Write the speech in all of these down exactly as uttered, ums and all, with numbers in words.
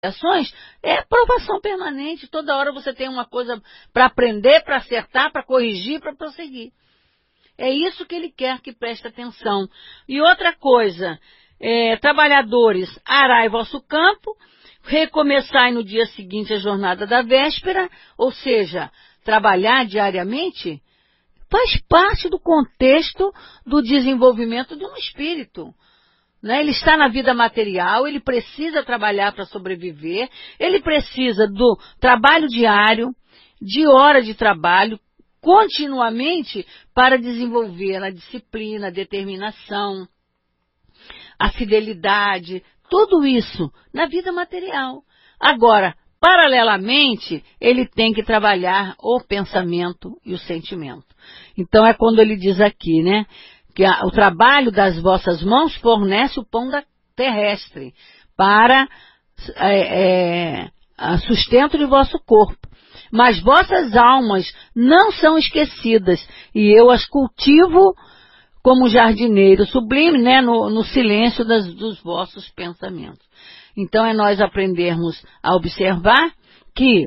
ações é provação permanente. Toda hora você tem uma coisa para aprender, para acertar, para corrigir, para prosseguir. É isso que ele quer que preste atenção. E outra coisa, é, trabalhadores, arai vosso campo, recomeçai no dia seguinte a jornada da véspera, ou seja, trabalhar diariamente, faz parte do contexto do desenvolvimento de um espírito. Né? Ele está na vida material, ele precisa trabalhar para sobreviver, ele precisa do trabalho diário, de hora de trabalho, continuamente para desenvolver a disciplina, a determinação, a fidelidade, tudo isso na vida material. Agora, paralelamente, ele tem que trabalhar o pensamento e o sentimento. Então é quando ele diz aqui, né? Que a, o trabalho das vossas mãos fornece o pão da terrestre para é, é, sustento de vosso corpo. Mas vossas almas não são esquecidas, e eu as cultivo como jardineiro sublime, né, no, no silêncio das, dos vossos pensamentos. Então é nós aprendermos a observar que,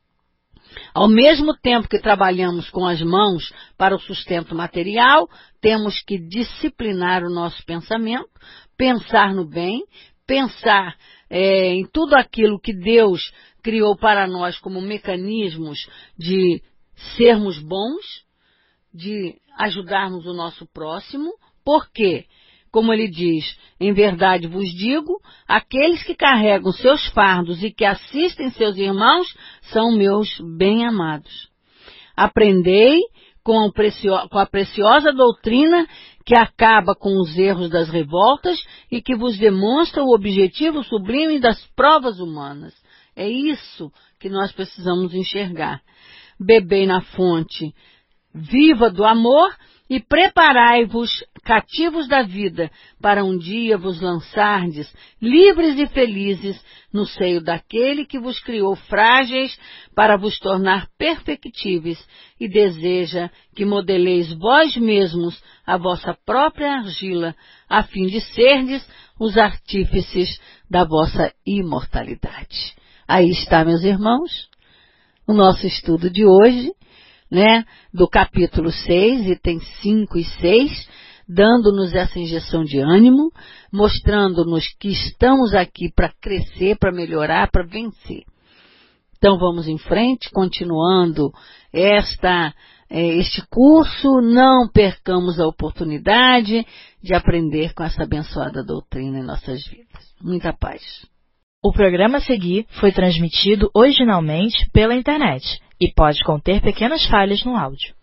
ao mesmo tempo que trabalhamos com as mãos para o sustento material, temos que disciplinar o nosso pensamento, pensar no bem, pensar é, em tudo aquilo que Deus criou para nós como mecanismos de sermos bons, de ajudarmos o nosso próximo, porque, como ele diz, em verdade vos digo, aqueles que carregam seus fardos e que assistem seus irmãos são meus bem-amados. Aprendei com, precio- com a preciosa doutrina que acaba com os erros das revoltas e que vos demonstra o objetivo sublime das provas humanas. É isso que nós precisamos enxergar. Bebei na fonte viva do amor e preparai-vos cativos da vida, para um dia vos lançardes, livres e felizes, no seio daquele que vos criou frágeis, para vos tornar perfectíveis, e deseja que modeleis vós mesmos a vossa própria argila, a fim de serdes os artífices da vossa imortalidade. Aí está, meus irmãos, o nosso estudo de hoje, né, do capítulo seis, itens cinco e seis, dando-nos essa injeção de ânimo, mostrando-nos que estamos aqui para crescer, para melhorar, para vencer. Então vamos em frente, continuando esta, este curso, não percamos a oportunidade de aprender com essa abençoada doutrina em nossas vidas. Muita paz. O programa a seguir foi transmitido originalmente pela internet e pode conter pequenas falhas no áudio.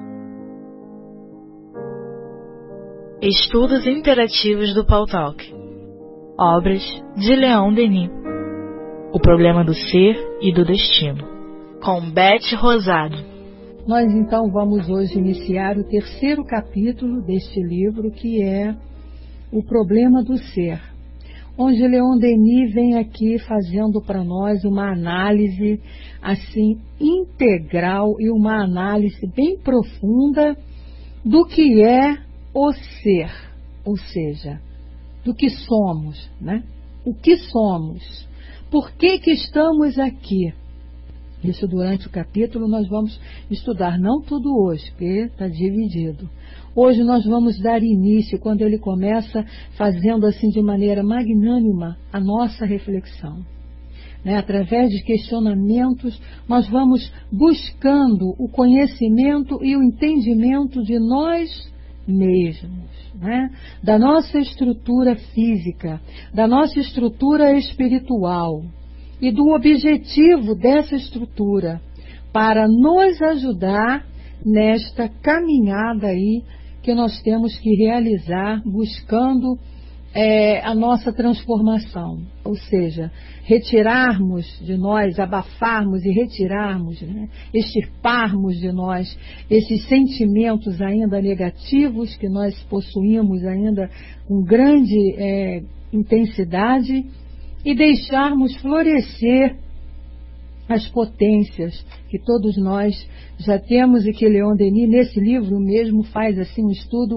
Estudos interativos do Paul Talk. Obras de Leon Denis. O problema do ser e do destino. Com Beth Rosado. Nós então vamos hoje iniciar o terceiro capítulo deste livro, que é O Problema do Ser, onde Leon Denis vem aqui fazendo para nós uma análise assim integral e uma análise bem profunda do que é o ser, ou seja, do que somos, né? O que somos? Por que que estamos aqui? Isso durante o capítulo nós vamos estudar, não tudo hoje, porque está dividido. Hoje nós vamos dar início, quando ele começa fazendo assim de maneira magnânima a nossa reflexão. Né? Através de questionamentos, nós vamos buscando o conhecimento e o entendimento de nós mesmos, né? Da nossa estrutura física, da nossa estrutura espiritual e do objetivo dessa estrutura para nos ajudar nesta caminhada aí que nós temos que realizar buscando é, a nossa transformação, ou seja, retirarmos de nós, abafarmos e retirarmos, né, extirparmos de nós esses sentimentos ainda negativos que nós possuímos ainda com grande é, intensidade e deixarmos florescer as potências que todos nós já temos e que Leon Denis, nesse livro mesmo, faz assim um estudo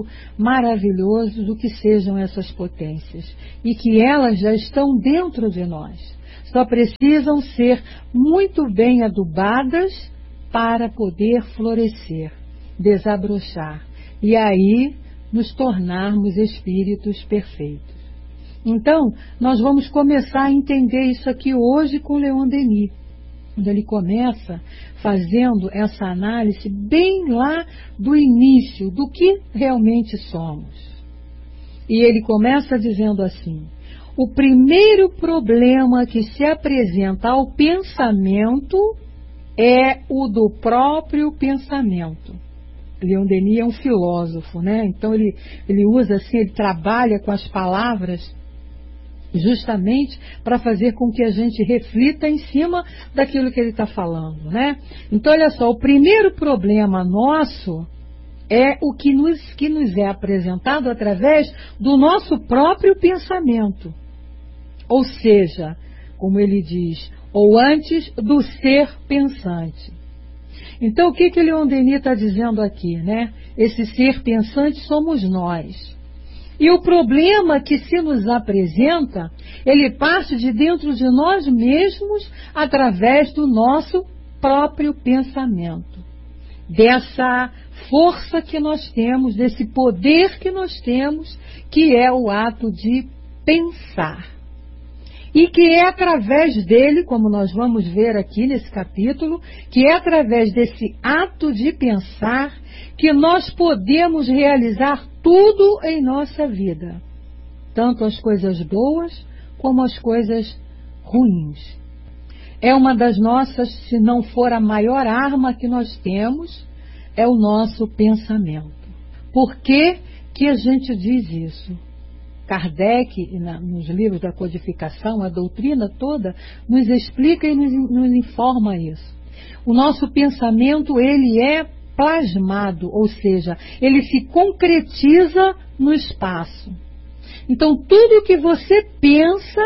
maravilhoso do que sejam essas potências e que elas já estão dentro de nós. só precisam ser muito bem adubadas para poder florescer, desabrochar, e aí nos tornarmos espíritos perfeitos. Então, nós vamos começar a entender isso aqui hoje com Leon Denis, quando ele começa fazendo essa análise bem lá do início, do que realmente somos. E ele começa dizendo assim: o primeiro problema que se apresenta ao pensamento é o do próprio pensamento. Leon Denis é um filósofo, né? Então ele, ele usa assim, ele trabalha com as palavras justamente para fazer com que a gente reflita em cima daquilo que ele está falando, né? Então, olha só, o primeiro problema nosso é o que nos, que nos é apresentado através do nosso próprio pensamento. Ou seja, como ele diz, ou antes do ser pensante. Então, o que que Leon Denis está dizendo aqui, né? Esse ser pensante somos nós. E o problema que se nos apresenta, ele parte de dentro de nós mesmos através do nosso próprio pensamento. Dessa força que nós temos, desse poder que nós temos, que é o ato de pensar. E que é através dele, como nós vamos ver aqui nesse capítulo, que é através desse ato de pensar que nós podemos realizar tudo em nossa vida. Tanto as coisas boas como as coisas ruins. É uma das nossas, se não for a maior arma que nós temos, é o nosso pensamento. Por que que a gente diz isso? Kardec, nos livros da codificação, a doutrina toda, nos explica e nos, nos informa isso. O nosso pensamento, ele é plasmado, ou seja, ele se concretiza no espaço. Então, tudo que você pensa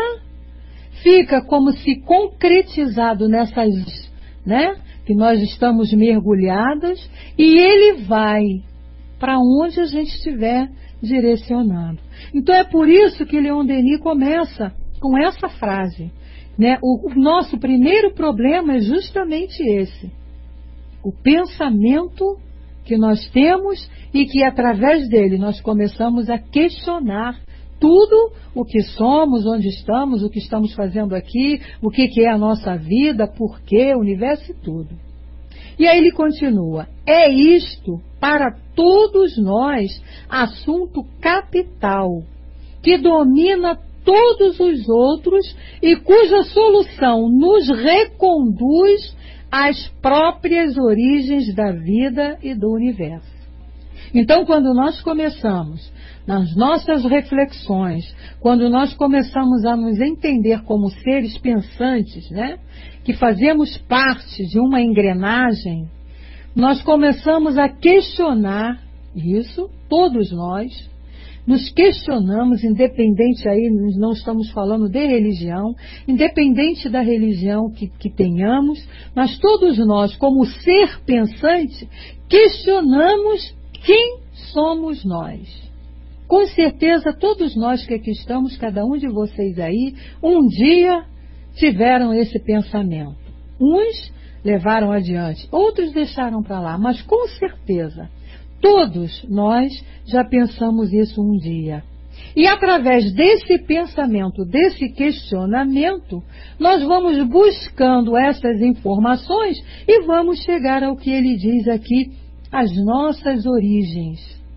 fica como se concretizado nessas, né, que nós estamos mergulhadas, e ele vai para onde a gente estiver direcionado. Então é por isso que Leon Denis começa com essa frase, né? O, o nosso primeiro problema é justamente esse, o pensamento que nós temos e que através dele nós começamos a questionar tudo o que somos, onde estamos, o que estamos fazendo aqui, o que, que é a nossa vida, por quê, o universo e tudo. E aí ele continua: é isto para todos nós assunto capital, que domina todos os outros e cuja solução nos reconduz às próprias origens da vida e do universo. Então, quando nós começamos nas nossas reflexões, quando nós começamos a nos entender como seres pensantes, né, que fazemos parte de uma engrenagem, nós começamos a questionar isso, todos nós, nos questionamos, independente aí, nós não estamos falando de religião, independente da religião que, que tenhamos, mas todos nós, como ser pensante, questionamos quem somos nós. Com certeza, todos nós que aqui estamos, cada um de vocês aí, um dia tiveram esse pensamento. Uns levaram adiante, outros deixaram para lá, mas com certeza, todos nós já pensamos isso um dia. E através desse pensamento, desse questionamento, nós vamos buscando essas informações e vamos chegar ao que ele diz aqui, as nossas origens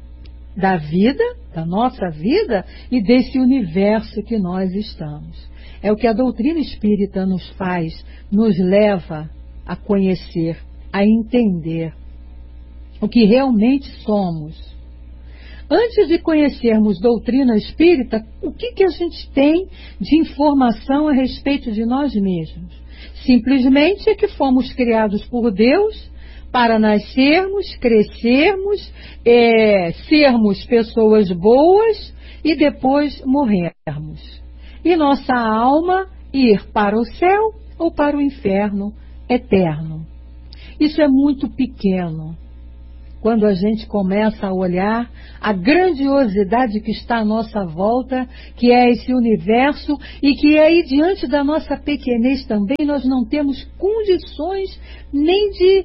da vida, da nossa vida e desse universo que nós estamos. É o que a doutrina espírita nos faz, nos leva a conhecer, a entender o que realmente somos. Antes de conhecermos doutrina espírita, o que, que a gente tem de informação a respeito de nós mesmos? Simplesmente é que fomos criados por Deus para nascermos, crescermos, é, sermos pessoas boas e depois morrermos. E nossa alma ir para o céu ou para o inferno eterno. Isso é muito pequeno. quando a gente começa a olhar a grandiosidade que está à nossa volta, que é esse universo, e que aí diante da nossa pequenez também nós não temos condições nem de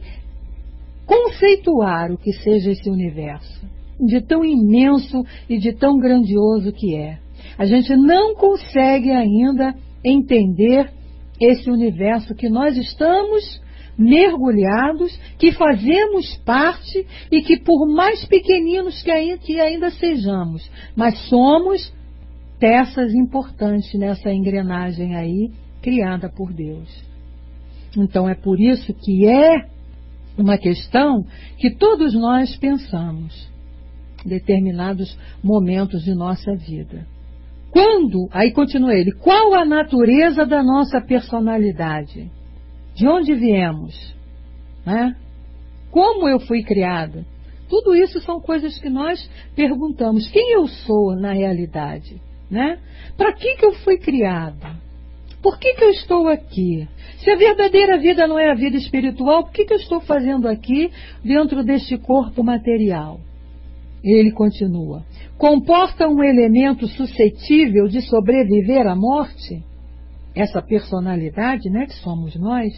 conceituar o que seja esse universo, de tão imenso e de tão grandioso que é. A gente não consegue ainda entender esse universo que nós estamos mergulhados, que fazemos parte e que por mais pequeninos que ainda, que ainda sejamos, mas somos peças importantes nessa engrenagem aí criada por Deus. Então é por isso que é uma questão que todos nós pensamos em determinados momentos de nossa vida. Quando, aí continua ele, qual a natureza da nossa personalidade? De onde viemos? Né? Como eu fui criada? Tudo isso são coisas que nós perguntamos. Quem eu sou na realidade? Né? Para que, que eu fui criada? Por que, que eu estou aqui? Se a verdadeira vida não é a vida espiritual, por que, que eu estou fazendo aqui dentro deste corpo material? Ele continua. Comporta um elemento suscetível de sobreviver à morte? Essa personalidade, né, que somos nós?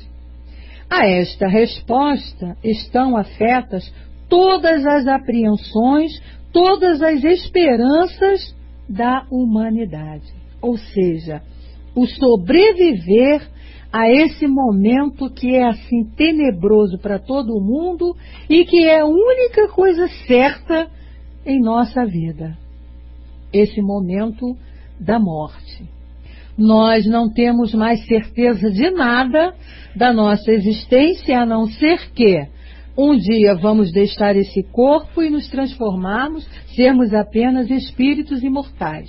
A esta resposta estão afetas todas as apreensões, todas as esperanças da humanidade. Ou seja, o sobreviver a esse momento que é assim tenebroso para todo mundo e que é a única coisa certa em nossa vida. Esse momento da morte. Nós não temos mais certeza de nada da nossa existência, a não ser que um dia vamos deixar esse corpo e nos transformarmos, sermos apenas espíritos imortais.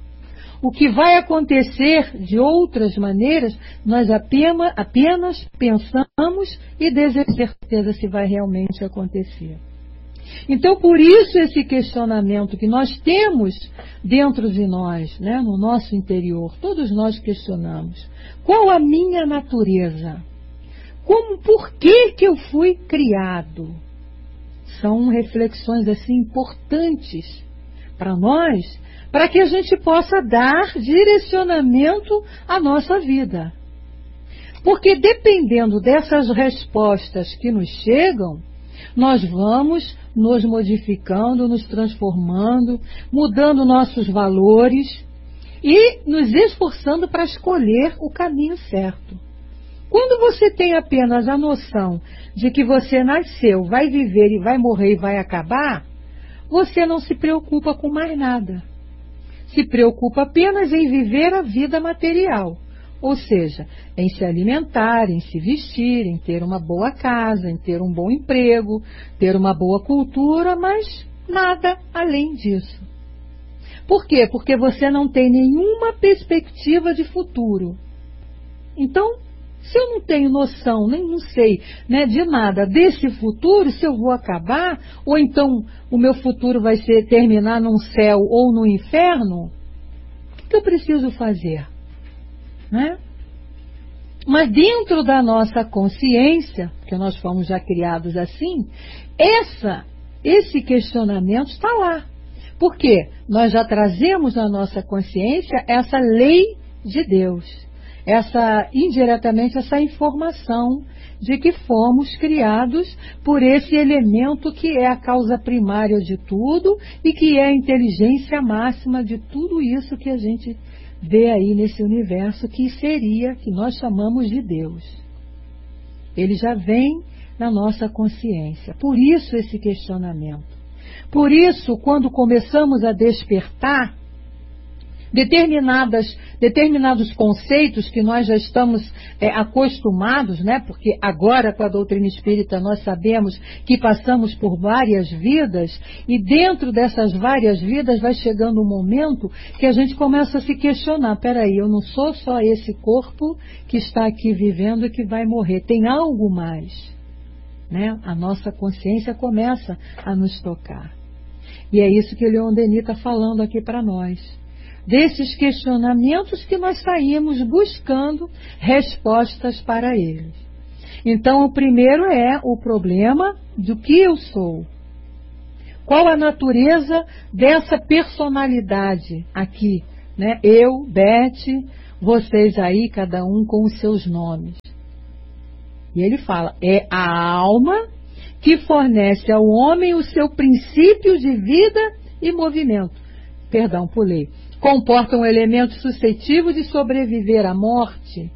O que vai acontecer de outras maneiras, nós apenas, apenas pensamos e desejamos certeza se vai realmente acontecer. Então, por isso esse questionamento que nós temos dentro de nós, né, no nosso interior, todos nós questionamos. Qual a minha natureza? Como, por que que eu fui criado? São reflexões assim importantes para nós, para que a gente possa dar direcionamento à nossa vida. Porque dependendo dessas respostas que nos chegam, nós vamos nos modificando, nos transformando, mudando nossos valores e nos esforçando para escolher o caminho certo. Quando você tem apenas a noção de que você nasceu, vai viver e vai morrer e vai acabar, você não se preocupa com mais nada. Se preocupa apenas em viver a vida material. Ou seja, em se alimentar, em se vestir, em ter uma boa casa, em ter um bom emprego, ter uma boa cultura, mas nada além disso. Por quê? Porque você não tem nenhuma perspectiva de futuro. Então, se eu não tenho noção, nem não sei, né, de nada desse futuro, se eu vou acabar, ou então o meu futuro vai ser terminar num céu ou no inferno, o que eu preciso fazer? Né? Mas dentro da nossa consciência, porque nós fomos já criados assim, essa, esse questionamento está lá. Por quê? Nós já trazemos na nossa consciência essa lei de Deus, essa indiretamente essa informação de que fomos criados por esse elemento que é a causa primária de tudo e que é a inteligência máxima de tudo isso que a gente vê aí nesse universo, que seria, que nós chamamos de Deus. Ele já vem na nossa consciência. Por isso esse questionamento. Por isso, quando começamos a despertar determinadas, determinados conceitos que nós já estamos é, acostumados, né? Porque agora com a doutrina espírita nós sabemos que passamos por várias vidas e dentro dessas várias vidas vai chegando um momento que a gente começa a se questionar, peraí, eu não sou só esse corpo que está aqui vivendo e que vai morrer, tem algo mais, né? A nossa consciência começa a nos tocar. E é isso que Leon Denis está falando aqui para nós. Desses questionamentos que nós saímos buscando respostas para eles. Então, o primeiro é o problema do que eu sou. Qual a natureza dessa personalidade aqui, né? Eu, Beth, vocês aí, cada um com os seus nomes. E ele fala, é a alma que fornece ao homem o seu princípio de vida e movimento. Perdão, pulei. Comporta um elemento suscetível de sobreviver à morte.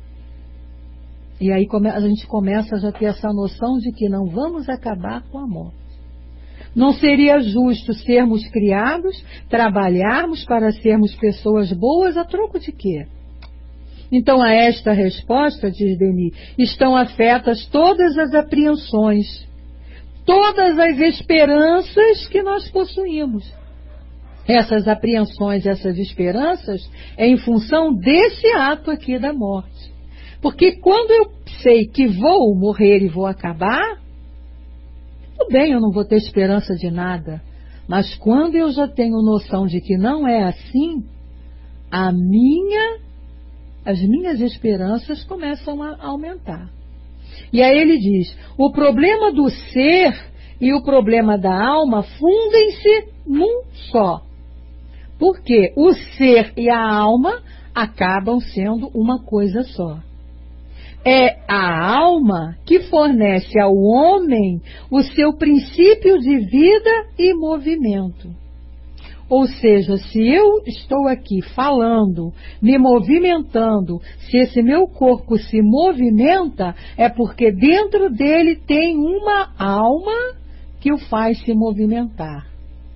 E aí a gente começa a já ter essa noção de que não vamos acabar com a morte. Não seria justo sermos criados, trabalharmos para sermos pessoas boas a troco de quê? Então, a esta resposta, diz Denis, estão afetas todas as apreensões, todas as esperanças que nós possuímos. Essas apreensões, essas esperanças, é em função desse ato aqui da morte. Porque quando eu sei que vou morrer e vou acabar, tudo bem, eu não vou ter esperança de nada. Mas quando eu já tenho noção de que não é assim, a minha, as minhas esperanças começam a aumentar. E aí ele diz, o problema do ser e o problema da alma fundem-se num só. Porque o ser e a alma acabam sendo uma coisa só. É a alma que fornece ao homem o seu princípio de vida e movimento. Ou seja, se eu estou aqui falando, me movimentando, se esse meu corpo se movimenta, é porque dentro dele tem uma alma que o faz se movimentar.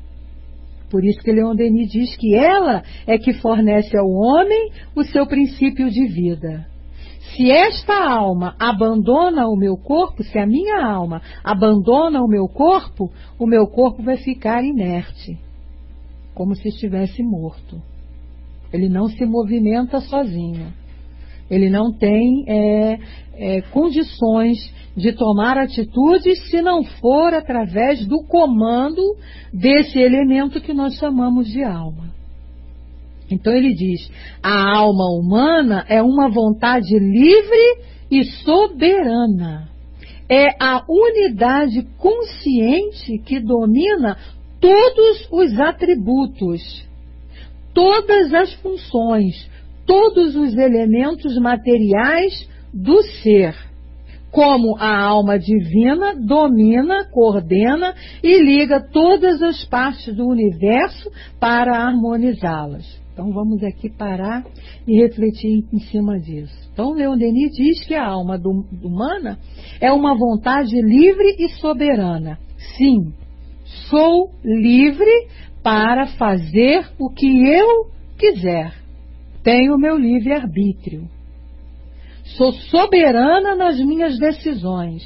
Por isso que Leon Denis diz que ela é que fornece ao homem o seu princípio de vida. Se esta alma abandona o meu corpo, se a minha alma abandona o meu corpo, o meu corpo vai ficar inerte, como se estivesse morto. Ele não se movimenta sozinho. Ele não tem é, é, condições de tomar atitudes se não for através do comando desse elemento que nós chamamos de alma. Então ele diz, a alma humana é uma vontade livre e soberana. É a unidade consciente que domina todos os atributos, todas as funções, todos os elementos materiais do ser. Como a alma divina domina, coordena e liga todas as partes do universo para harmonizá-las. Então vamos aqui parar e refletir em cima disso. Então Leon Denis diz que a alma do, humana é uma vontade livre e soberana. Sim, sou livre para fazer o que eu quiser. Tenho meu livre-arbítrio. Sou soberana nas minhas decisões.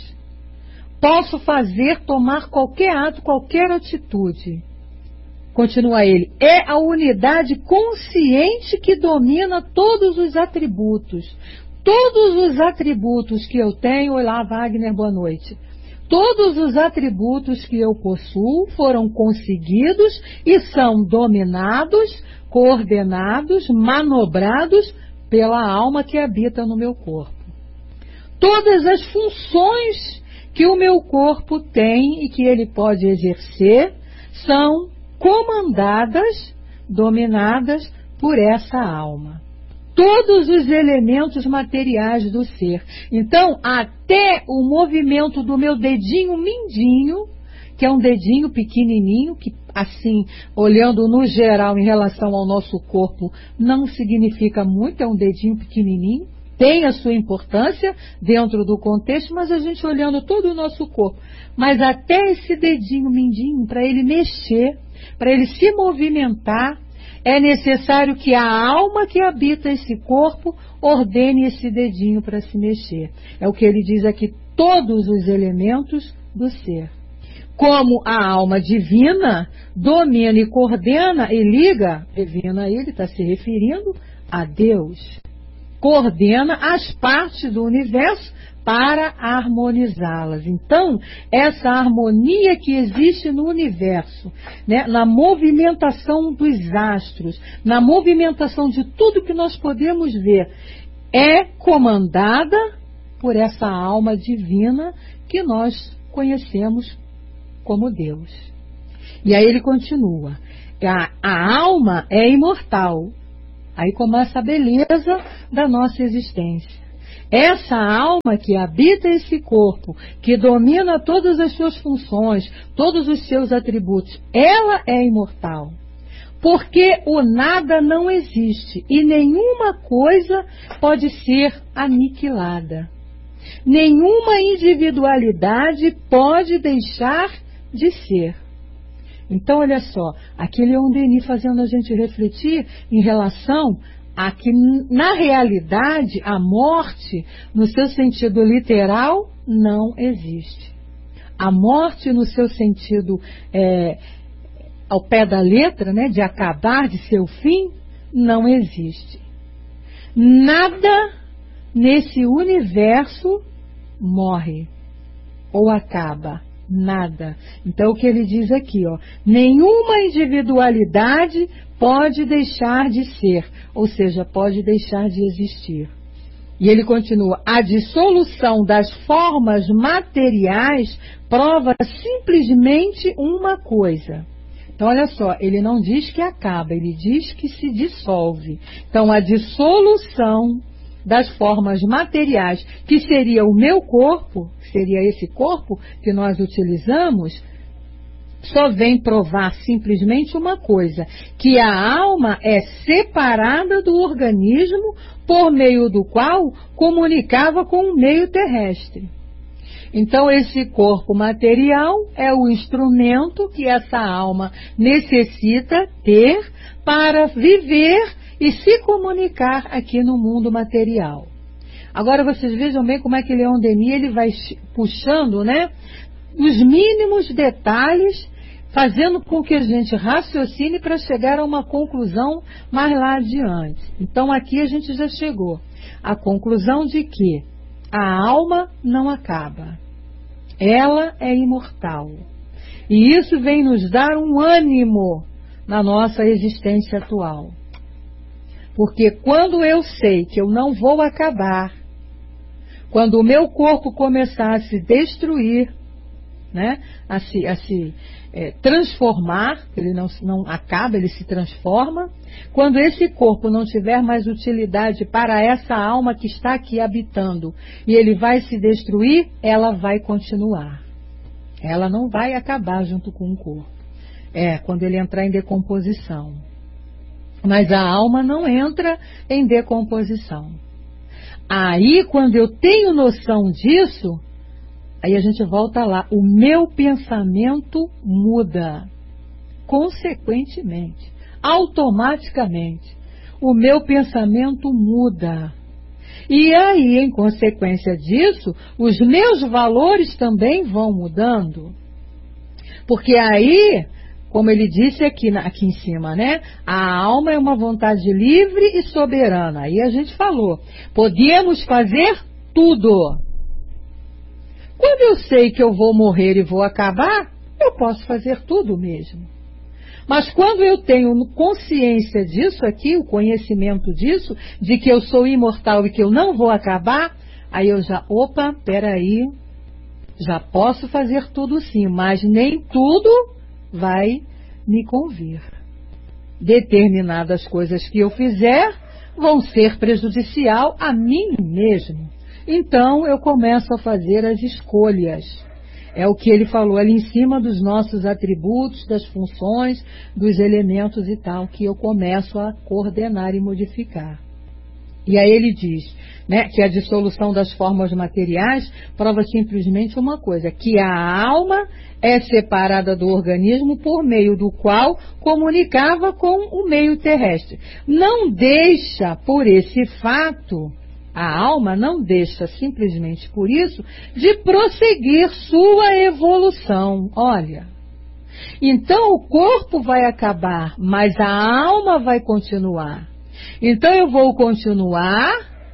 Posso fazer, tomar qualquer ato, qualquer atitude. Continua ele, é a unidade consciente que domina todos os atributos. Todos os atributos que eu tenho, olá Wagner, boa noite. Todos os atributos que eu possuo foram conseguidos e são dominados, coordenados, manobrados pela alma que habita no meu corpo. Todas as funções que o meu corpo tem e que ele pode exercer são comandadas, dominadas por essa alma. Todos os elementos materiais do ser. Então, até o movimento do meu dedinho mindinho, que é um dedinho pequenininho, que assim, olhando no geral em relação ao nosso corpo, não significa muito, é um dedinho pequenininho, tem a sua importância dentro do contexto, mas a gente olhando todo o nosso corpo. Mas até esse dedinho mindinho, para ele mexer, para ele se movimentar, é necessário que a alma que habita esse corpo ordene esse dedinho para se mexer. É o que ele diz aqui, todos os elementos do ser. Como a alma divina domina e coordena e liga, divina ele está se referindo a Deus, coordena as partes do universo para harmonizá-las. Então, essa harmonia que existe no universo, né, na movimentação dos astros, na movimentação de tudo que nós podemos ver, é comandada por essa alma divina que nós conhecemos como Deus. E aí ele continua. A, a alma é imortal. Aí começa a beleza da nossa existência. Essa alma que habita esse corpo, que domina todas as suas funções, todos os seus atributos, ela é imortal. Porque o nada não existe e nenhuma coisa pode ser aniquilada. Nenhuma individualidade pode deixar de ser. Então, olha só, aqui Leon Denis fazendo a gente refletir em relação a que, na realidade, a morte, no seu sentido literal, não existe. A morte, no seu sentido é, ao pé da letra, né, de acabar, de seu fim, não existe. Nada nesse universo morre ou acaba. Nada. Então o que ele diz aqui, ó, nenhuma individualidade pode deixar de ser, ou seja, pode deixar de existir. E ele continua, a dissolução das formas materiais prova simplesmente uma coisa. Então olha só, ele não diz que acaba, ele diz que se dissolve. Então a dissolução das formas materiais, que seria o meu corpo, seria esse corpo que nós utilizamos, só vem provar simplesmente uma coisa, que a alma é separada do organismo por meio do qual comunicava com o meio terrestre. Então esse corpo material é o instrumento que essa alma necessita ter para viver e se comunicar aqui no mundo material. Agora vocês vejam bem como é que Leon Denis ele vai puxando, né, os mínimos detalhes, fazendo com que a gente raciocine para chegar a uma conclusão mais lá adiante. Então aqui a gente já chegou à conclusão de que a alma não acaba. Ela é imortal. E isso vem nos dar um ânimo na nossa existência atual. Porque quando eu sei que eu não vou acabar, quando o meu corpo começar a se destruir, né, a se, a se é, transformar, ele não, não acaba, ele se transforma, quando esse corpo não tiver mais utilidade para essa alma que está aqui habitando, e ele vai se destruir, ela vai continuar. Ela não vai acabar junto com o corpo. É, quando ele entrar em decomposição. Mas a alma não entra em decomposição. Aí, quando eu tenho noção disso, aí a gente volta lá. O meu pensamento muda. Consequentemente, automaticamente, o meu pensamento muda. E aí, em consequência disso, os meus valores também vão mudando. Porque aí, como ele disse aqui, aqui em cima, né? A alma é uma vontade livre e soberana. Aí a gente falou, podemos fazer tudo. Quando eu sei que eu vou morrer e vou acabar, eu posso fazer tudo mesmo. Mas quando eu tenho consciência disso aqui, o conhecimento disso, de que eu sou imortal e que eu não vou acabar, aí eu já, opa, peraí, já posso fazer tudo sim, mas nem tudo vai me convir. Determinadas coisas que eu fizer vão ser prejudicial a mim mesmo. Então eu começo a fazer as escolhas. É o que ele falou ali em cima dos nossos atributos, das funções, dos elementos e tal, que eu começo a coordenar e modificar. E aí ele diz, né, que a dissolução das formas materiais prova simplesmente uma coisa, que a alma é separada do organismo por meio do qual comunicava com o meio terrestre. Não deixa, por esse fato, a alma não deixa simplesmente por isso de prosseguir sua evolução. Olha, então o corpo vai acabar, mas a alma vai continuar. Então eu vou continuar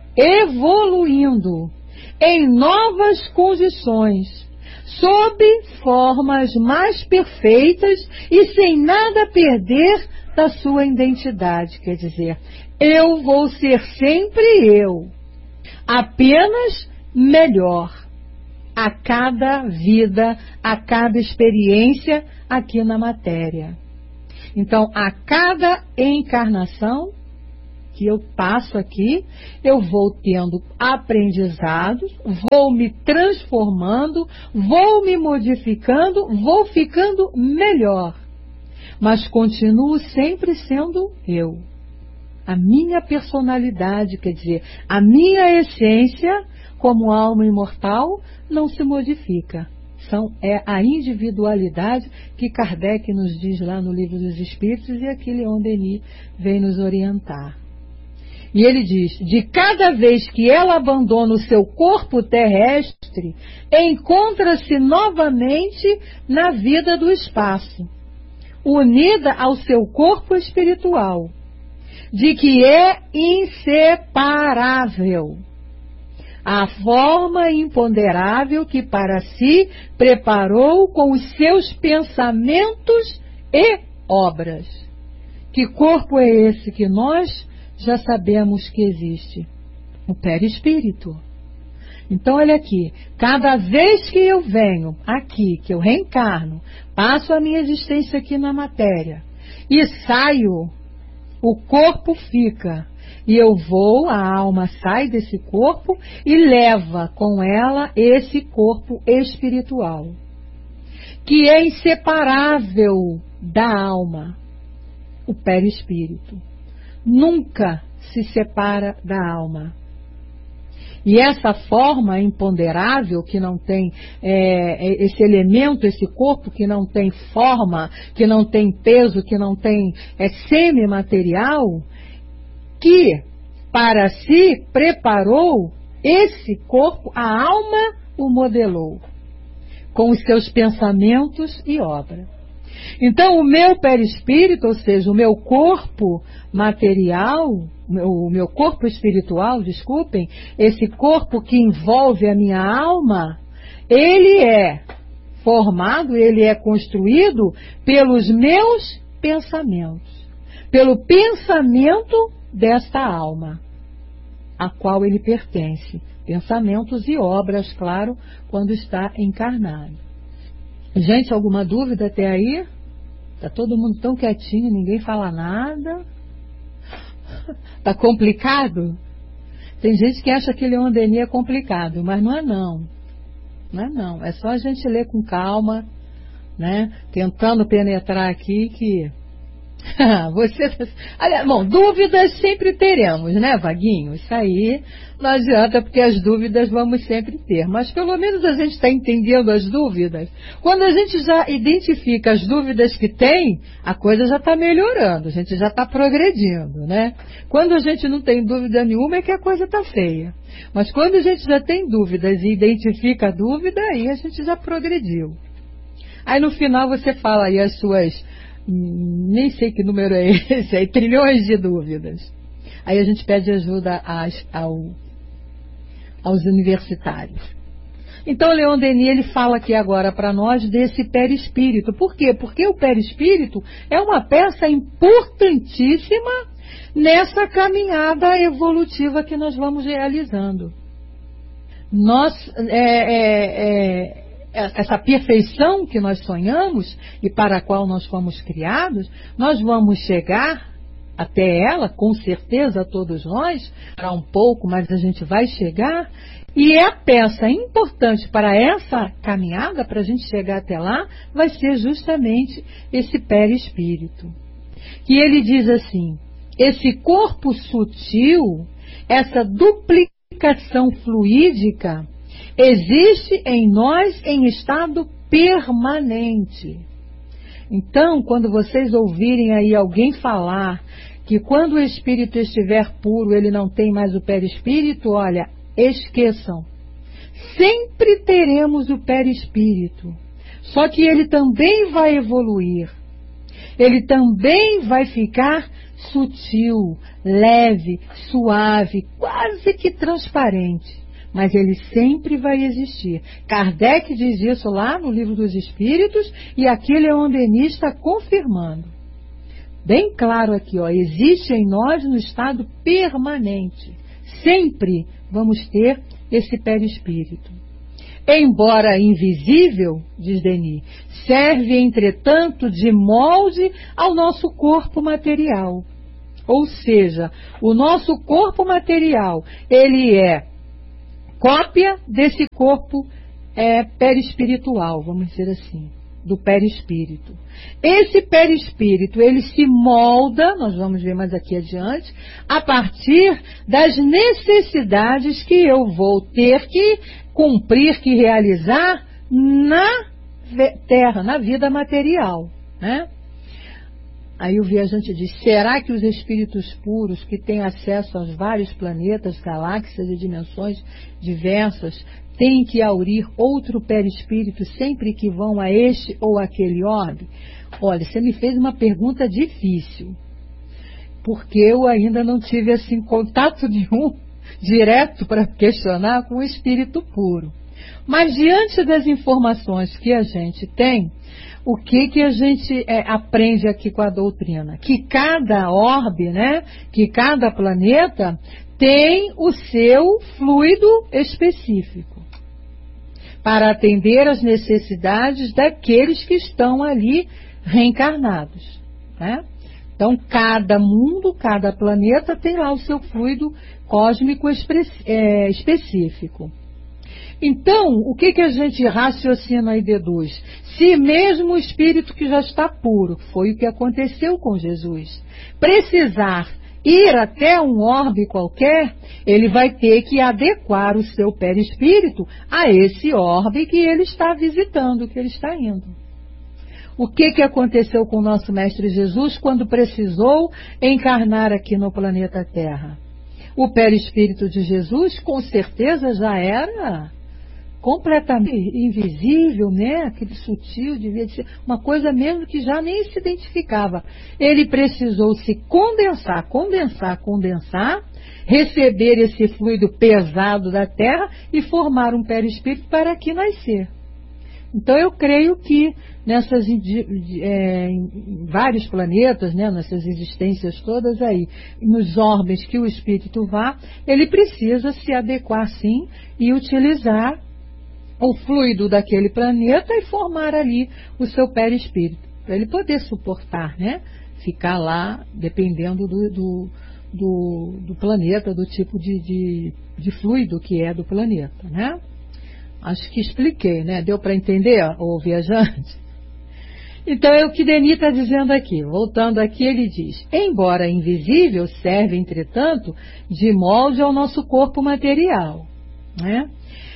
evoluindo em novas condições, sob formas mais perfeitas e sem nada perder da sua identidade. Quer dizer, eu vou ser sempre eu, apenas melhor, a cada vida, a cada experiência aqui na matéria. Então, a cada encarnação que eu passo aqui, eu vou tendo aprendizados, vou me transformando, vou me modificando, vou ficando melhor. Mas continuo sempre sendo eu. A minha personalidade, quer dizer, a minha essência, como alma imortal, não se modifica. São, é a individualidade que Kardec nos diz lá no Livro dos Espíritos e aqui Leon Denis vem nos orientar. E ele diz, de cada vez que ela abandona o seu corpo terrestre, encontra-se novamente na vida do espaço, unida ao seu corpo espiritual, de que é inseparável. A forma imponderável que para si preparou com os seus pensamentos e obras. Que corpo é esse que nós já sabemos que existe? O perispírito. Então, olha aqui, cada vez que eu venho aqui, que eu reencarno, passo a minha existência aqui na matéria e saio, o corpo fica. E eu vou, a alma sai desse corpo e leva com ela esse corpo espiritual, que é inseparável da alma, o perispírito. Nunca se separa da alma. E essa forma imponderável, que não tem é, esse elemento, esse corpo que não tem forma, que não tem peso, que não tem é, semimaterial, que para si preparou esse corpo, a alma o modelou, com os seus pensamentos e obra. Então o meu perispírito, ou seja, o meu corpo material, o meu corpo espiritual, desculpem, esse corpo que envolve a minha alma, ele é formado, ele é construído pelos meus pensamentos, pelo pensamento desta alma, a qual ele pertence. Pensamentos e obras, claro, quando está encarnado. Gente, alguma dúvida até aí? Está todo mundo tão quietinho, ninguém fala nada. Está complicado? Tem gente que acha que Leon Denis é complicado, mas não é não. Não é não. É só a gente ler com calma, né? Tentando penetrar aqui que... Você... Aliás, bom, dúvidas sempre teremos, né, Vaguinho? Isso aí não adianta, porque as dúvidas vamos sempre ter. Mas pelo menos a gente está entendendo as dúvidas. Quando a gente já identifica as dúvidas que tem, a coisa já está melhorando, a gente já está progredindo, né? Quando a gente não tem dúvida nenhuma é que a coisa está feia. Mas quando a gente já tem dúvidas e identifica a dúvida, aí a gente já progrediu. Aí no final você fala aí as suas... nem sei que número é esse, aí, trilhões de dúvidas. Aí a gente pede ajuda às, ao, aos universitários. Então, Leon Denis, ele fala aqui agora para nós desse perispírito. Por quê? Porque o perispírito é uma peça importantíssima nessa caminhada evolutiva que nós vamos realizando. Nós... É, é, é, essa perfeição que nós sonhamos e para a qual nós fomos criados, nós vamos chegar até ela, com certeza todos nós, para um pouco, mas a gente vai chegar, e é a peça importante para essa caminhada, para a gente chegar até lá, vai ser justamente esse perispírito. E ele diz assim, esse corpo sutil, essa duplicação fluídica, existe em nós em estado permanente. Então, quando vocês ouvirem aí alguém falar que quando o espírito estiver puro, ele não tem mais o perispírito, olha, esqueçam. Sempre teremos o perispírito. Só que ele também vai evoluir. Ele também vai ficar sutil, leve, suave, quase que transparente. Mas ele sempre vai existir. Kardec diz isso lá no Livro dos Espíritos e aqui Leon Denis está confirmando. Bem claro aqui, ó, existe em nós no estado permanente. Sempre vamos ter esse perispírito. embora invisível, diz Denis, serve, entretanto, de molde ao nosso corpo material. Ou seja, o nosso corpo material, ele é cópia desse corpo é, perispiritual, vamos dizer assim, do perispírito. Esse perispírito, ele se molda, nós vamos ver mais aqui adiante, a partir das necessidades que eu vou ter que cumprir, que realizar na Terra, na vida material, né? Aí o viajante diz, será que os espíritos puros que têm acesso aos vários planetas, galáxias e dimensões diversas têm que aurir outro perispírito sempre que vão a este ou aquele orbe? Olha, você me fez uma pergunta difícil, porque eu ainda não tive assim contato nenhum direto para questionar com o espírito puro. Mas diante das informações que a gente tem, o que, que a gente é, aprende aqui com a doutrina? Que cada orbe, né, que cada planeta tem o seu fluido específico para atender às necessidades daqueles que estão ali reencarnados, né? Então, cada mundo, cada planeta tem lá o seu fluido cósmico é, específico. Então, o que, que a gente raciocina e deduz? Se mesmo o espírito que já está puro, foi o que aconteceu com Jesus, precisar ir até um orbe qualquer, ele vai ter que adequar o seu perispírito a esse orbe que ele está visitando, que ele está indo. O que, que aconteceu com o nosso Mestre Jesus quando precisou encarnar aqui no planeta Terra? O perispírito de Jesus, com certeza, já era completamente invisível, né? Aquele sutil, devia ser uma coisa mesmo que já nem se identificava. Ele precisou se condensar, condensar, condensar, receber esse fluido pesado da Terra e formar um perispírito para aqui nascer. Então eu creio que nessas é, em vários planetas, né, nessas existências todas aí, nos orbes que o espírito vá, ele precisa se adequar sim e utilizar o fluido daquele planeta e formar ali o seu perispírito, para ele poder suportar, né, ficar lá dependendo do, do, do, do planeta, do tipo de, de, de fluido que é do planeta, né? Acho que expliquei, né? Deu para entender, ô viajante? Então é o que Denis está dizendo aqui. Voltando aqui, ele diz, embora invisível, serve, entretanto, de molde ao nosso corpo material, né?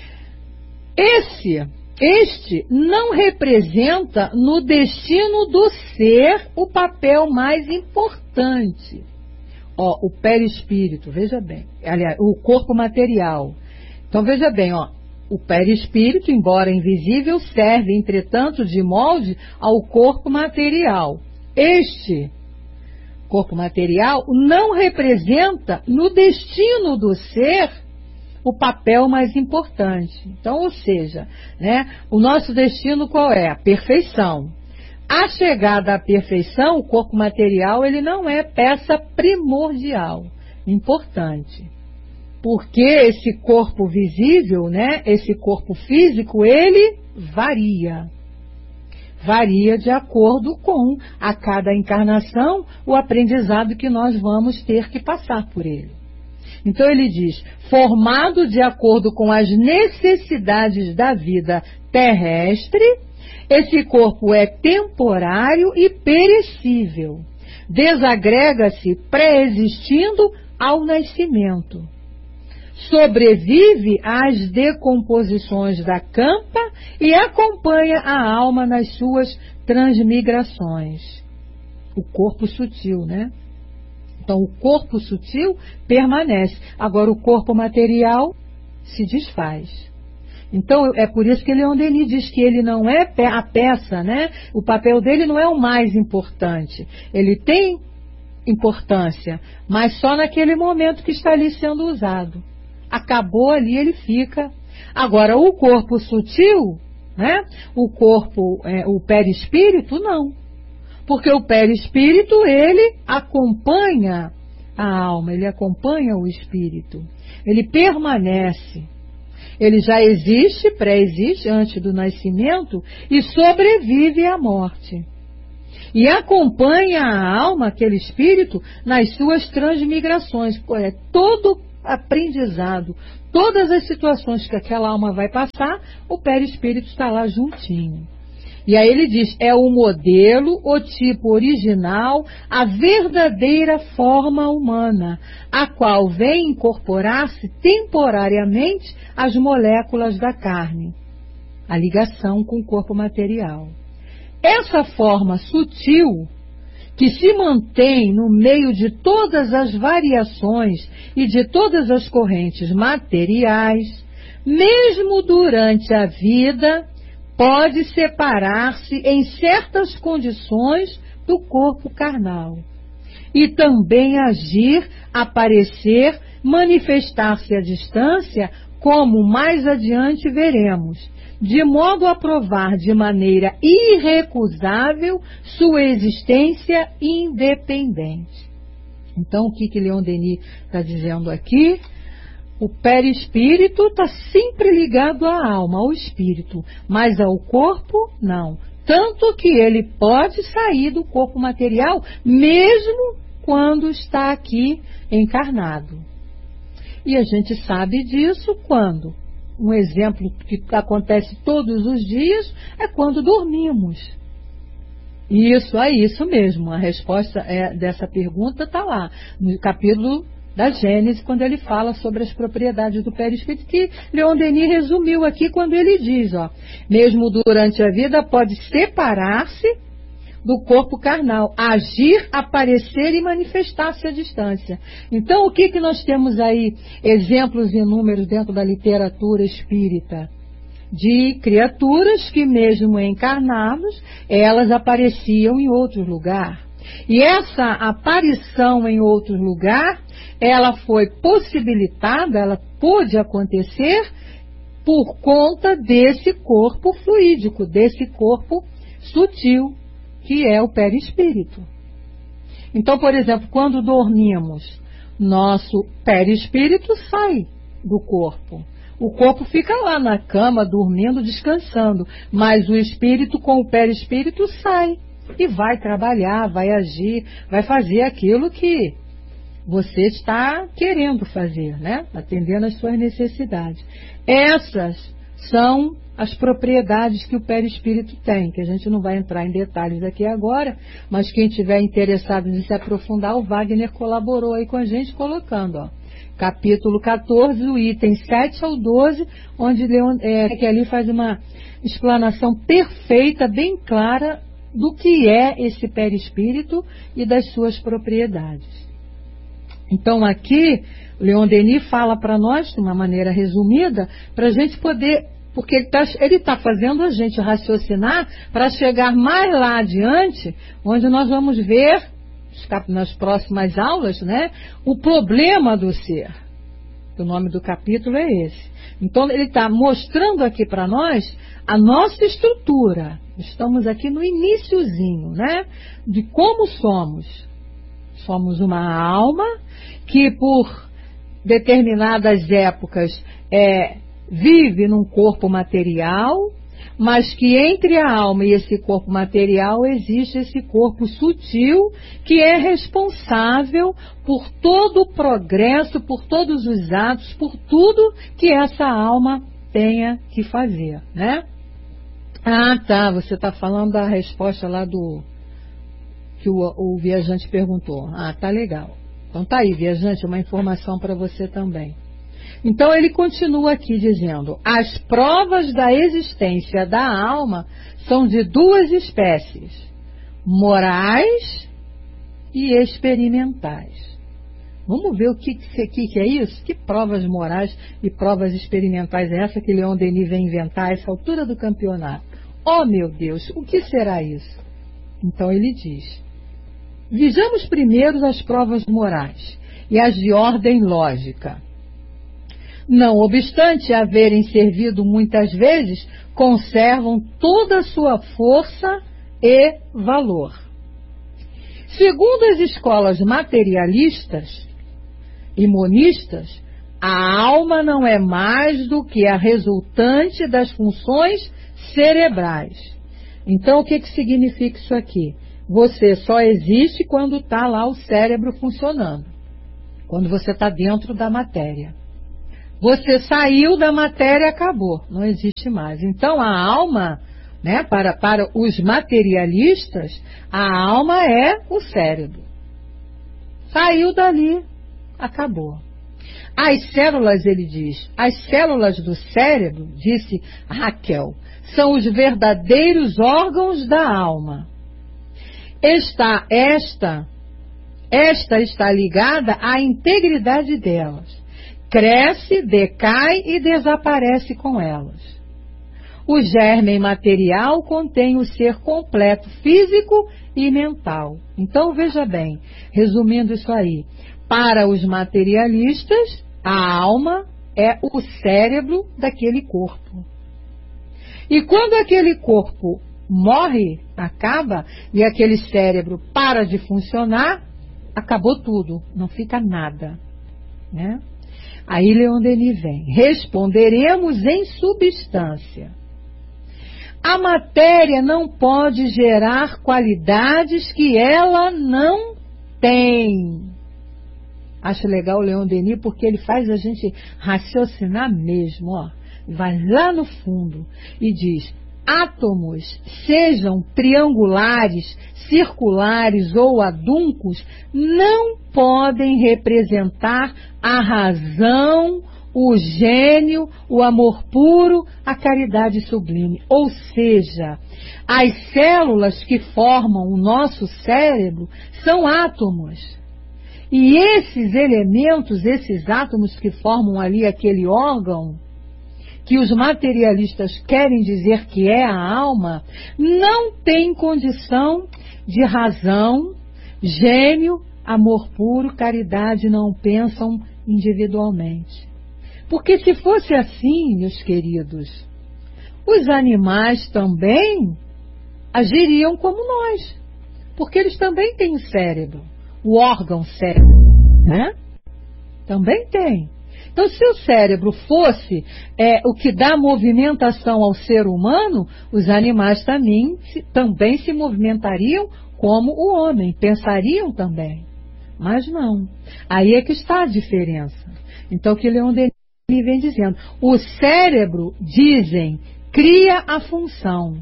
Esse, este não representa no destino do ser o papel mais importante. Ó, o perispírito, veja bem, aliás, o corpo material. Então veja bem, ó, o perispírito, embora invisível, serve, entretanto, de molde ao corpo material. Este corpo material não representa no destino do ser o papel mais importante. Então, ou seja, né, o nosso destino qual é? A perfeição. A chegada à perfeição, o corpo material, ele não é peça primordial, importante. Porque esse corpo visível, né, esse corpo físico, ele varia. Varia de acordo com, a cada encarnação, o aprendizado que nós vamos ter que passar por ele. Então ele diz, formado de acordo com as necessidades da vida terrestre, esse corpo é temporário e perecível. Desagrega-se pré-existindo ao nascimento. Sobrevive às decomposições da campa e acompanha a alma nas suas transmigrações. O corpo sutil, né? Então, o corpo sutil permanece. Agora, o corpo material se desfaz. Então, é por isso que Leon Denis diz que ele não é a peça, né? O papel dele não é o mais importante. Ele tem importância, mas só naquele momento que está ali sendo usado. Acabou ali, ele fica. Agora, o corpo sutil, né? O corpo, é, o perispírito, não. Porque o perispírito, ele acompanha a alma, ele acompanha o espírito. Ele permanece. Ele já existe, pré-existe, antes do nascimento, e sobrevive à morte. E acompanha a alma, aquele espírito, nas suas transmigrações. Pô, é todo aprendizado, todas as situações que aquela alma vai passar, o perispírito está lá juntinho. E aí ele diz, é o modelo, o tipo original, a verdadeira forma humana, a qual vem incorporar-se temporariamente às moléculas da carne, a ligação com o corpo material. Essa forma sutil, que se mantém no meio de todas as variações e de todas as correntes materiais, mesmo durante a vida, pode separar-se em certas condições do corpo carnal e também agir, aparecer, manifestar-se à distância, como mais adiante veremos, de modo a provar de maneira irrecusável sua existência independente. Então, o que que Leon Denis está dizendo aqui? O perispírito está sempre ligado à alma, ao espírito, mas ao corpo, não. Tanto que ele pode sair do corpo material, mesmo quando está aqui encarnado. E a gente sabe disso quando? Um exemplo que acontece todos os dias é quando dormimos. Isso, é isso mesmo. A resposta é, dessa pergunta está lá, no capítulo da Gênesis, quando ele fala sobre as propriedades do perispírito, que Leon Denis resumiu aqui quando ele diz, ó, mesmo durante a vida pode separar-se do corpo carnal, agir, aparecer e manifestar-se à distância. Então, o que que nós temos aí, exemplos inúmeros dentro da literatura espírita? De criaturas que mesmo encarnados, elas apareciam em outro lugar. E essa aparição em outro lugar, ela foi possibilitada, ela pôde acontecer por conta desse corpo fluídico, desse corpo sutil, que é o perispírito. Então, por exemplo, quando dormimos, nosso perispírito sai do corpo. O corpo fica lá na cama, dormindo, descansando, mas o espírito com o perispírito sai e vai trabalhar, vai agir, vai fazer aquilo que você está querendo fazer, né? Atendendo às suas necessidades. Essas são as propriedades que o perispírito tem, que a gente não vai entrar em detalhes aqui agora, mas quem tiver interessado em se aprofundar, o Wagner colaborou aí com a gente colocando, ó, capítulo quatorze, o item sete ao doze, onde Leon, é, que ali faz uma explanação perfeita, bem clara, do que é esse perispírito e das suas propriedades. Então aqui, Leon Denis fala para nós, de uma maneira resumida, para a gente poder, porque ele está ele tá fazendo a gente raciocinar para chegar mais lá adiante, onde nós vamos ver, nas próximas aulas, né, o problema do ser. O nome do capítulo é esse. Então ele está mostrando aqui para nós a nossa estrutura. Estamos aqui no iniciozinho, né, de como somos. Somos uma alma que por determinadas épocas é, vive num corpo material, mas que entre a alma e esse corpo material existe esse corpo sutil que é responsável por todo o progresso, por todos os atos, por tudo que essa alma tenha que fazer, né? Ah, tá, você está falando da resposta lá do que o, o viajante perguntou. Ah, tá legal. Então tá aí, viajante, uma informação para você também. Então ele continua aqui dizendo, as provas da existência da alma são de duas espécies, morais e experimentais. Vamos ver o que, que, que é isso? Que provas morais e provas experimentais é essa que Leon Denis vem inventar a essa altura do campeonato? Oh meu Deus, o que será isso? Então ele diz, vejamos primeiro as provas morais e as de ordem lógica. Não obstante haverem servido muitas vezes, conservam toda a sua força e valor. Segundo as escolas materialistas e monistas, A alma não é mais do que a resultante das funções cerebrais. Então, o que, que significa isso aqui? Você só existe quando está lá o cérebro funcionando. Quando você está dentro da matéria. Você saiu da matéria, acabou. Não existe mais. Então, a alma, né, para, para os materialistas, a alma é o cérebro. Saiu dali, acabou. As células, ele diz, as células do cérebro, disse Raquel, são os verdadeiros órgãos da alma. Está esta, esta está ligada à integridade delas. Cresce, decai e desaparece com elas. O germe material contém o ser completo, físico e mental. Então, veja bem, resumindo isso aí, para os materialistas, a alma é o cérebro daquele corpo. E quando aquele corpo morre, acaba, e aquele cérebro para de funcionar, acabou tudo, não fica nada, né? Aí Leon Denis vem, responderemos em substância. A matéria não pode gerar qualidades que ela não tem. Acho legal o Leon Denis porque ele faz a gente raciocinar mesmo, ó. Vai lá no fundo e diz, átomos, sejam triangulares, circulares ou aduncos, não podem representar a razão, o gênio, o amor puro, a caridade sublime. Ou seja, as células que formam o nosso cérebro são átomos. E esses elementos, esses átomos que formam ali aquele órgão, que os materialistas querem dizer que é a alma, não tem condição de razão, gênio, amor puro, caridade, não pensam individualmente. Porque se fosse assim, meus queridos, os animais também agiriam como nós. Porque eles também têm o cérebro, o órgão cérebro, né? Também tem. Então, se o cérebro fosse é, o que dá movimentação ao ser humano, os animais também se, também se movimentariam como o homem, pensariam também. Mas não. Aí é que está a diferença. Então, o que Leon Denis vem dizendo, o cérebro, dizem, cria a função.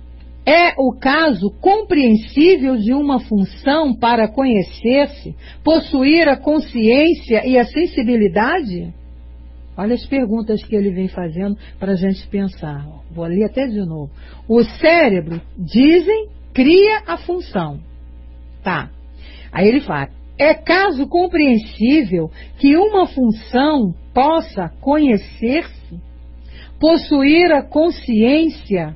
É o caso compreensível de uma função para conhecer-se, possuir a consciência e a sensibilidade? Olha as perguntas que ele vem fazendo para a gente pensar. Vou ler até de novo. O cérebro, dizem, cria a função. Tá. Aí ele fala, é caso compreensível que uma função possa conhecer-se, possuir a consciência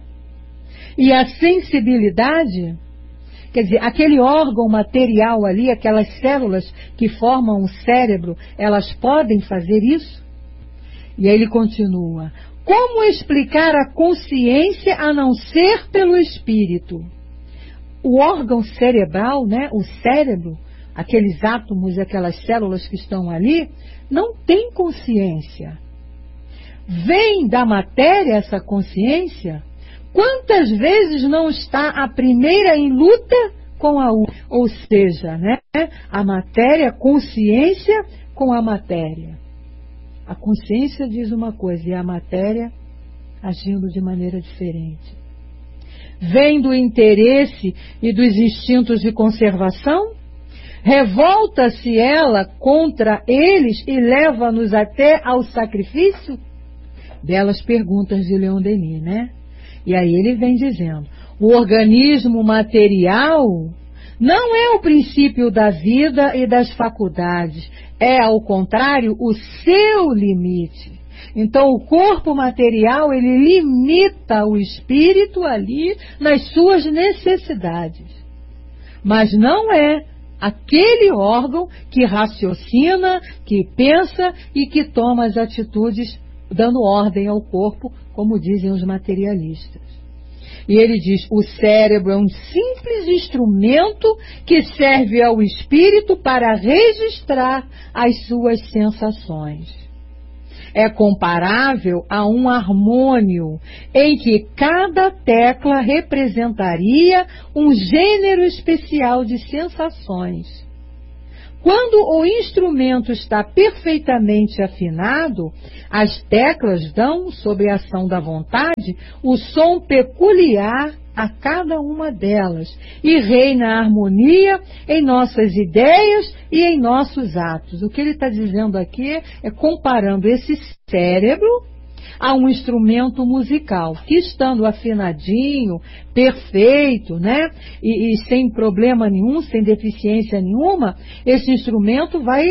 e a sensibilidade? Quer dizer, aquele órgão material ali, aquelas células que formam o cérebro, elas podem fazer isso? E aí ele continua, como explicar a consciência a não ser pelo espírito? O órgão cerebral, né, o cérebro, aqueles átomos, aquelas células que estão ali, não tem consciência. Vem da matéria essa consciência? Quantas vezes não está a primeira em luta com a outra? Ou seja, né, a matéria, a consciência com a matéria. A consciência diz uma coisa e a matéria agindo de maneira diferente. Vem do interesse e dos instintos de conservação? Revolta-se ela contra eles e leva-nos até ao sacrifício? Belas perguntas de Leon Denis, né? E aí ele vem dizendo, o organismo material não é o princípio da vida e das faculdades, é, ao contrário, o seu limite. Então, o corpo material, ele limita o espírito ali nas suas necessidades. Mas não é aquele órgão que raciocina, que pensa e que toma as atitudes dando ordem ao corpo, como dizem os materialistas. E ele diz, o cérebro é um simples instrumento que serve ao espírito para registrar as suas sensações. é comparável a um harmônio, em que cada tecla representaria um gênero especial de sensações. Quando o instrumento está perfeitamente afinado, as teclas dão, sob a ação da vontade, o som peculiar a cada uma delas, e reina a harmonia em nossas ideias e em nossos atos. O que ele está dizendo aqui é comparando esse cérebro a um instrumento musical, que estando afinadinho, perfeito, né, e, e sem problema nenhum, sem deficiência nenhuma, esse instrumento vai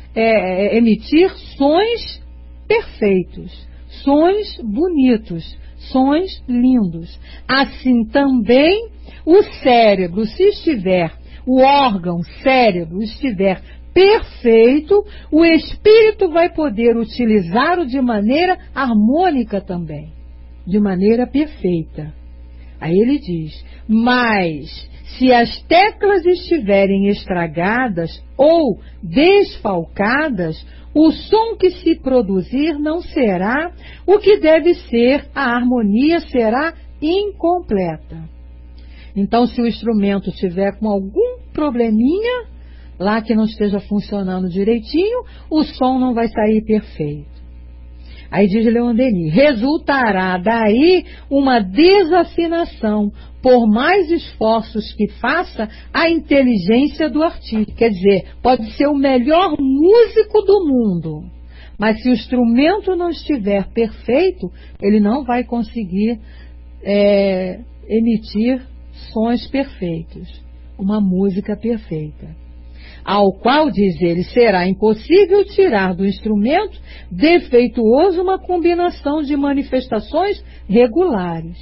é, emitir sons perfeitos, sons bonitos, sons lindos. Assim também o cérebro, se estiver, o órgão cérebro estiver perfeito, o espírito vai poder utilizá-lo de maneira harmônica também, de maneira perfeita. Aí ele diz, mas se as teclas estiverem estragadas ou desfalcadas, o som que se produzir não será o que deve ser, a harmonia será incompleta. Então, se o instrumento tiver com algum probleminha, lá que não esteja funcionando direitinho, o som não vai sair perfeito. Aí diz Leon Denis, resultará daí uma desafinação, por mais esforços que faça a inteligência do artista. Quer dizer, pode ser o melhor músico do mundo, mas se o instrumento não estiver perfeito, ele não vai conseguir é, emitir sons perfeitos, uma música perfeita. Ao qual, diz ele, será impossível tirar do instrumento defeituoso uma combinação de manifestações regulares.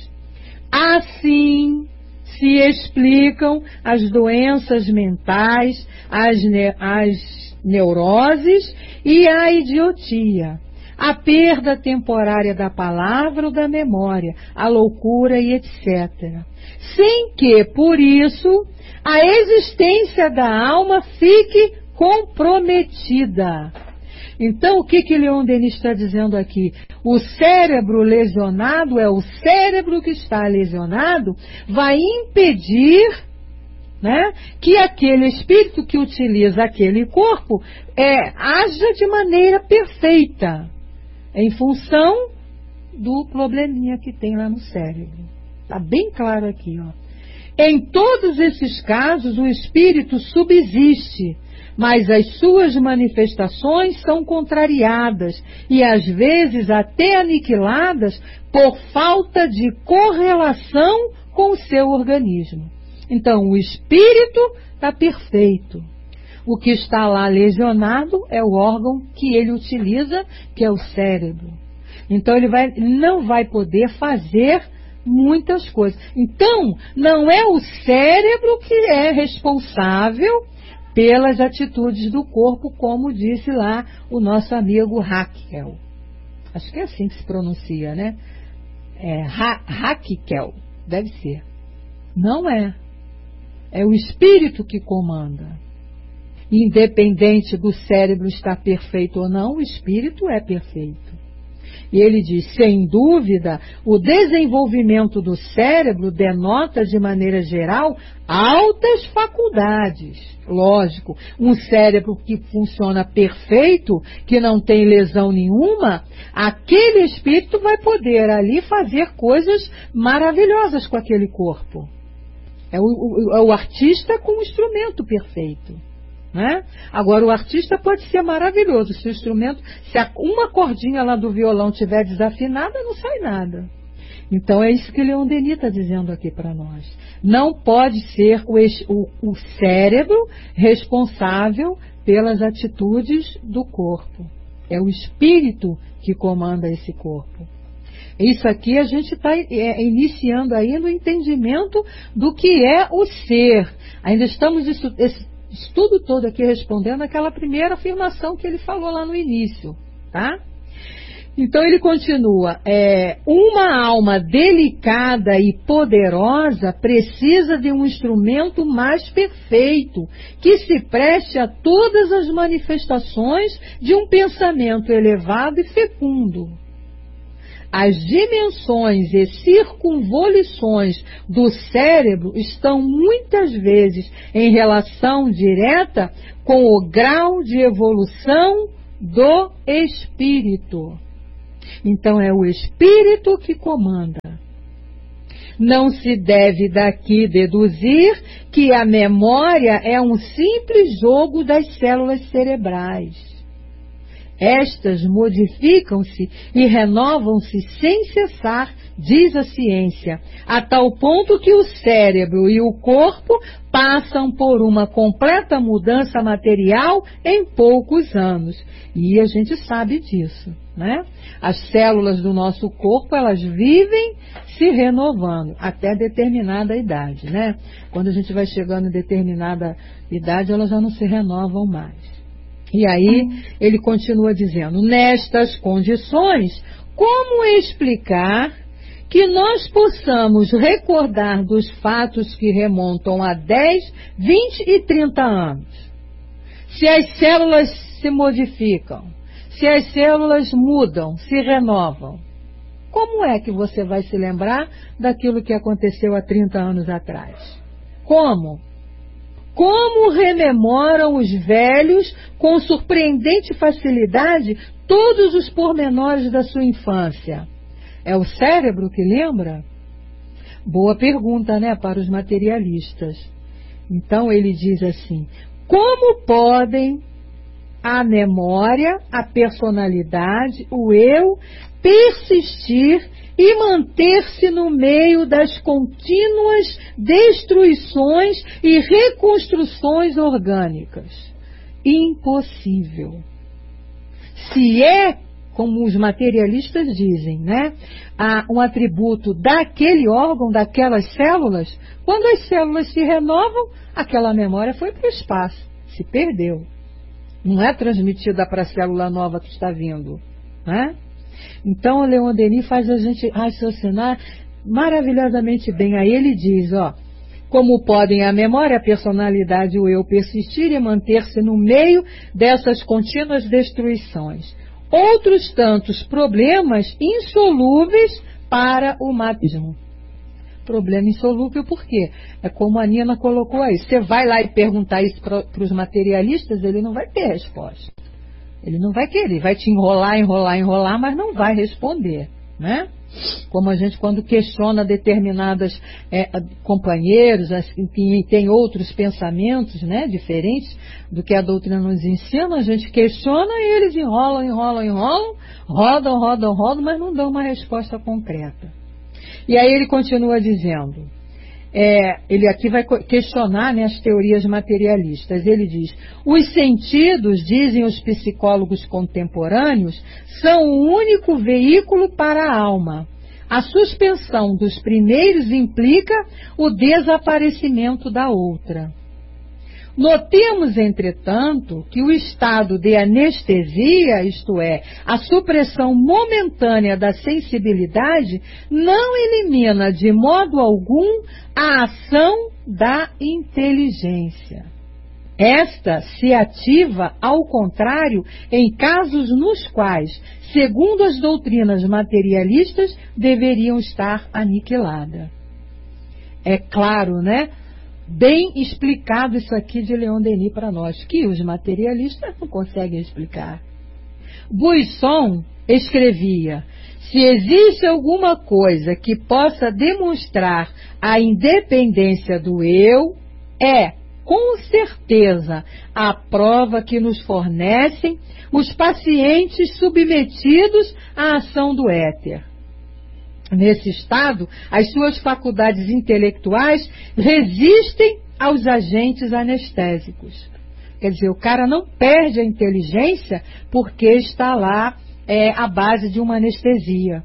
Assim se explicam as doenças mentais, as, ne as neuroses e a idiotia, a perda temporária da palavra ou da memória, a loucura e etcétera. Sem que, por isso, a existência da alma fique comprometida. Então, o que que Leon Denis está dizendo aqui? O cérebro lesionado é o cérebro que está lesionado, vai impedir, né, que aquele espírito que utiliza aquele corpo é, haja de maneira perfeita, em função do probleminha que tem lá no cérebro. Está bem claro aqui, ó. Em todos esses casos, o espírito subsiste, mas as suas manifestações são contrariadas e às vezes até aniquiladas por falta de correlação com o seu organismo. Então, o espírito está perfeito. O que está lá lesionado é o órgão que ele utiliza, que é o cérebro. Então, ele vai, não vai poder fazer muitas coisas. Então, não é o cérebro que é responsável pelas atitudes do corpo, como disse lá o nosso amigo Haeckel. Acho que é assim que se pronuncia, né? É Haeckel, deve ser. Não é. É o espírito que comanda. Independente do cérebro estar perfeito ou não, o espírito é perfeito. E ele diz, sem dúvida, o desenvolvimento do cérebro denota de maneira geral altas faculdades. Lógico, um cérebro que funciona perfeito, que não tem lesão nenhuma, aquele espírito vai poder ali fazer coisas maravilhosas com aquele corpo. É o, o, é o artista com o instrumento perfeito. Né? Agora, o artista pode ser maravilhoso. Se o instrumento, se uma cordinha lá do violão estiver desafinada, não sai nada. Então é isso que Leon Denis está dizendo aqui para nós. Não pode ser o, o, o cérebro responsável pelas atitudes do corpo. É o espírito que comanda esse corpo. Isso aqui a gente está é, iniciando aí no entendimento do que é o ser. Ainda estamos estu esse estudo todo aqui respondendo aquela primeira afirmação que ele falou lá no início, tá? Então ele continua, é, uma alma delicada e poderosa precisa de um instrumento mais perfeito, que se preste a todas as manifestações de um pensamento elevado e fecundo. As dimensões e circunvoluções do cérebro estão muitas vezes em relação direta com o grau de evolução do espírito. Então é o espírito que comanda. Não se deve daqui deduzir que a memória é um simples jogo das células cerebrais. Estas modificam-se e renovam-se sem cessar, diz a ciência, a tal ponto que o cérebro e o corpo passam por uma completa mudança material em poucos anos. E a gente sabe disso, né? As células do nosso corpo, elas vivem se renovando até determinada idade, né? Quando a gente vai chegando em determinada idade, elas já não se renovam mais. E aí ele continua dizendo, nestas condições, como explicar que nós possamos recordar dos fatos que remontam a dez, vinte e trinta anos? Se as células se modificam, se as células mudam, se renovam, como é que você vai se lembrar daquilo que aconteceu há trinta anos atrás? Como? Como rememoram os velhos com surpreendente facilidade todos os pormenores da sua infância? É o cérebro que lembra? Boa pergunta, né, para os materialistas. Então ele diz assim, como podem a memória, a personalidade, o eu, persistir e manter-se no meio das contínuas destruições e reconstruções orgânicas? Impossível. Se é, como os materialistas dizem, né, um atributo daquele órgão, daquelas células, quando as células se renovam, aquela memória foi para o espaço, se perdeu. Não é transmitida para a célula nova que está vindo, né? Então o Leon Denis faz a gente raciocinar maravilhosamente bem. Aí ele diz, ó, como podem a memória, a personalidade e o eu persistir e manter-se no meio dessas contínuas destruições? Outros tantos problemas insolúveis para o materialismo. Problema insolúvel por quê? É como a Nina colocou aí. Você vai lá e perguntar isso para os materialistas, ele não vai ter resposta. Ele não vai querer, vai te enrolar, enrolar, enrolar, mas não vai responder, né? Como a gente quando questiona determinadas é, companheiros, assim, que tem outros pensamentos, né, diferentes do que a doutrina nos ensina, a gente questiona e eles enrolam, enrolam, enrolam, rodam, rodam, rodam, mas não dão uma resposta concreta. E aí ele continua dizendo, é, ele aqui vai questionar, né, as teorias materialistas. Ele diz, os sentidos, dizem os psicólogos contemporâneos, são o único veículo para a alma. A suspensão dos primeiros implica o desaparecimento da outra. Notemos, entretanto, que o estado de anestesia, isto é, a supressão momentânea da sensibilidade, não elimina de modo algum a ação da inteligência. Esta se ativa, ao contrário, em casos nos quais, segundo as doutrinas materialistas, deveriam estar aniquilada. É claro, né? Bem explicado isso aqui de Leon Denis para nós, que os materialistas não conseguem explicar. Buisson escrevia, se existe alguma coisa que possa demonstrar a independência do eu, é, com certeza, a prova que nos fornecem os pacientes submetidos à ação do éter. Nesse estado, as suas faculdades intelectuais resistem aos agentes anestésicos. Quer dizer, o cara não perde a inteligência porque está lá é, à base de uma anestesia.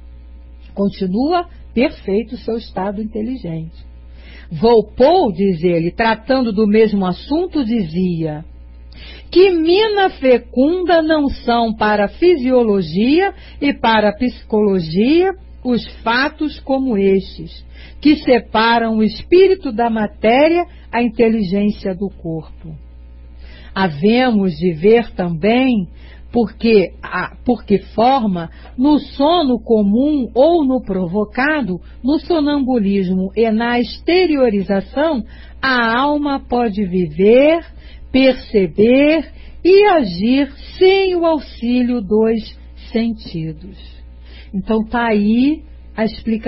Continua perfeito o seu estado inteligente. Walpole, diz ele, tratando do mesmo assunto, dizia Que mina fecunda não são para a fisiologia e para a psicologia os fatos como estes, que separam o espírito da matéria, a inteligência do corpo. Havemos de ver também porque, porque forma, no sono comum ou no provocado, no sonambulismo e na exteriorização, a alma pode viver, perceber e agir sem o auxílio dos sentidos. Então está aí a explicação